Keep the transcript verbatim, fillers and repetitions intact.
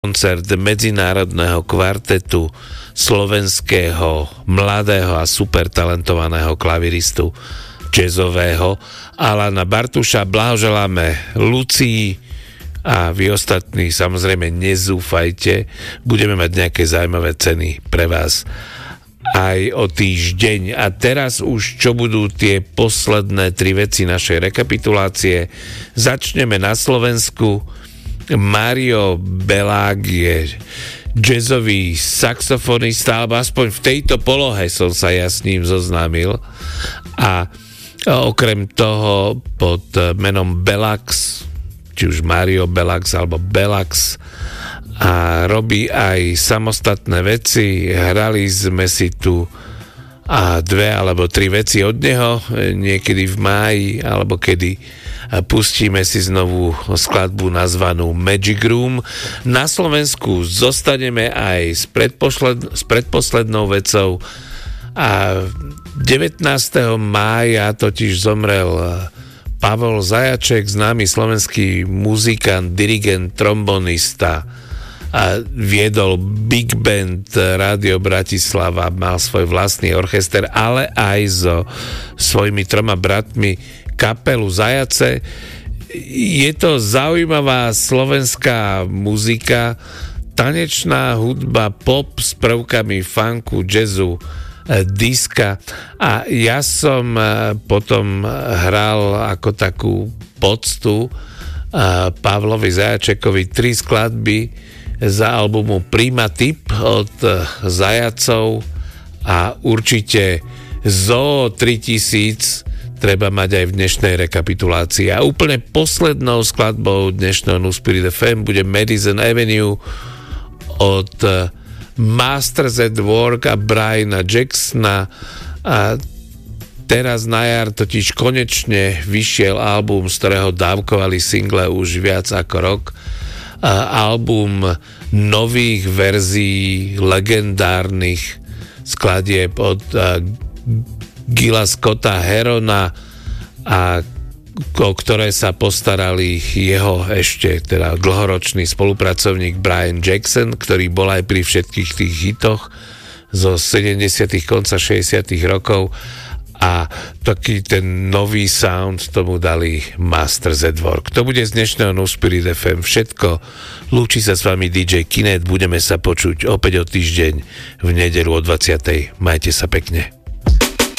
koncert medzinárodného kvartetu slovenského mladého a super talentovaného klaviristu jazzového Alana Bartuša. Blahoželáme Lucii a vy ostatní samozrejme nezúfajte, budeme mať nejaké zaujímavé ceny pre vás aj o týždeň. A teraz už čo budú tie posledné tri veci našej rekapitulácie. Začneme na Slovensku. Mario Belák je jazzový saxofonista, alebo aspoň v tejto polohe som sa ja s ním zoznámil. A okrem toho pod menom Belax, či už Mario Belax alebo Belax, a robí aj samostatné veci. Hrali sme si tu a dve alebo tri veci od neho niekedy v máji alebo kedy. Pustíme si znovu skladbu nazvanú Magic Room. Na Slovensku zostaneme aj s, predposled, s predposlednou vecou a devätnásteho mája totiž zomrel Pavol Zajaček, známy slovenský muzikant, dirigent, trombonista, a viedol Big Band Rádio Bratislava, mal svoj vlastný orchester, ale aj so svojimi troma bratmi kapelu Zajace. Je to zaujímavá slovenská muzika, tanečná hudba, pop s prvkami funku, jazzu, diska, a ja som potom hral ako takú poctu Pavlovi Zajačekovi tri skladby za albumu Prima Tip od Zajacov a určite Zoo tritisíc treba mať aj v dnešnej rekapitulácii. A úplne poslednou skladbou dnešného New Spirit ef em bude Madison Avenue od Masters at Work a Briana Jacksona. A teraz na jar totiž konečne vyšiel album, z ktorého dávkovali single už viac ako rok. A album nových verzií legendárnych skladieb od Gila Scotta Herona, a o ktoré sa postarali jeho ešte teda dlhoročný spolupracovník Brian Jackson, ktorý bol aj pri všetkých tých hitoch zo sedemdesiatych konca šesťdesiatych rokov, a taký ten nový sound tomu dali Masters at Work. To bude z dnešného No Spirit ef em všetko. Lúči sa s vami dý džej Kinet, budeme sa počuť opäť o týždeň v nedeľu o dvadsiatej. Majte sa pekne.